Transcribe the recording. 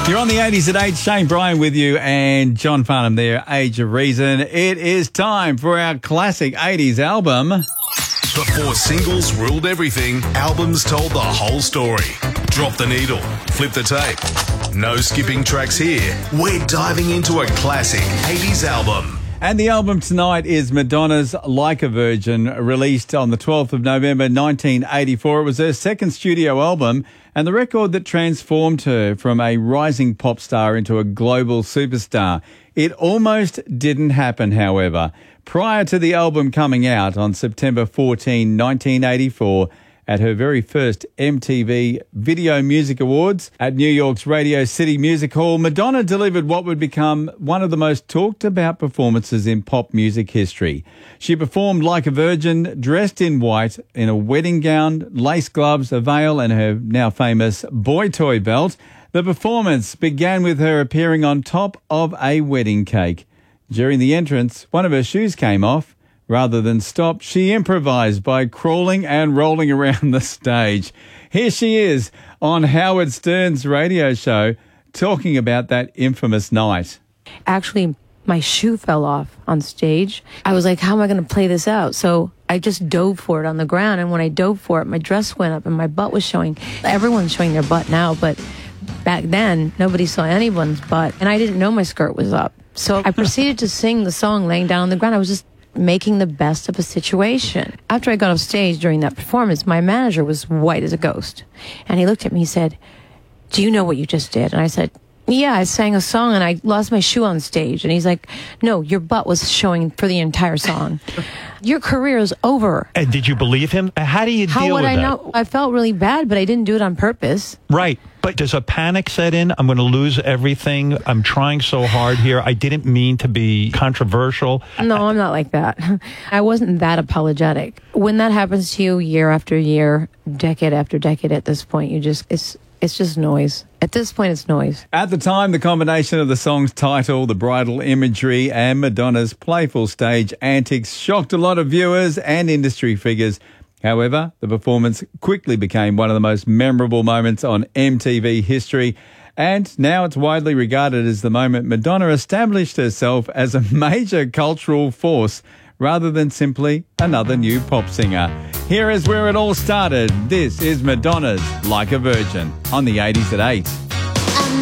You're on the 80s at 8. Shane Bryan with you and John Farnham there, Age of Reason. It is time for our classic 80s album. Before singles ruled everything, albums told the whole story. Drop the needle, flip the tape. No skipping tracks here. We're diving into a classic 80s album. And the album tonight is Madonna's Like a Virgin, released on the 12th of November 1984. It was her second studio album and the record that transformed her from a rising pop star into a global superstar. It almost didn't happen, however. Prior to the album coming out on September 14, 1984, at her very first MTV Video Music Awards at New York's Radio City Music Hall, Madonna delivered what would become one of the most talked about performances in pop music history. She performed Like a Virgin, dressed in white, in a wedding gown, lace gloves, a veil, and her now famous boy toy belt. The performance began with her appearing on top of a wedding cake. During the entrance, one of her shoes came off. Rather than stop, she improvised by crawling and rolling around the stage. Here she is on Howard Stern's radio show talking about that infamous night. Actually, my shoe fell off on stage. I was like, how am I going to play this out? So I just dove for it on the ground. And when I dove for it, my dress went up and my butt was showing. Everyone's showing their butt now, but back then, nobody saw anyone's butt. And I didn't know my skirt was up. So I proceeded to sing the song laying down on the ground. I was just making the best of a situation. After I got off stage during that performance, my manager was white as a ghost. And he looked at me, he said, "Do you know what you just did?" And I said, "Yeah, I sang a song and I lost my shoe on stage." And he's like, "No, your butt was showing for the entire song. Your career is over." And did you believe him? How do you deal with that? How would I know? I felt really bad, but I didn't do it on purpose. Right. But does a panic set in? I'm going to lose everything. I'm trying so hard here. I didn't mean to be controversial. No, I'm not like that. I wasn't that apologetic. When that happens to you year after year, decade after decade at this point, it's just noise. At this point, it's noise. At the time, the combination of the song's title, the bridal imagery, and Madonna's playful stage antics shocked a lot of viewers and industry figures. However, the performance quickly became one of the most memorable moments on MTV history, and now it's widely regarded as the moment Madonna established herself as a major cultural force rather than simply another new pop singer. Here is where it all started. This is Madonna's Like a Virgin on the 80s at 8.